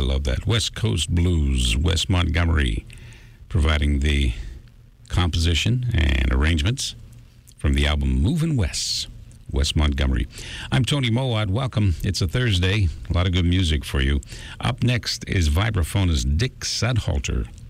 love that. West Coast Blues, Wes Montgomery, providing the composition and arrangements from the album Movin' West, Wes Montgomery. I'm Tony Moad. Welcome. It's a Thursday. A lot of good music for you. Up next is vibraphonist Dick Sudhalter.